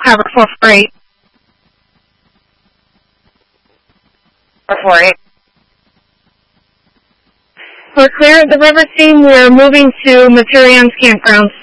cover 448. 448. We're clear of the river scene. We're moving to Materion's campgrounds.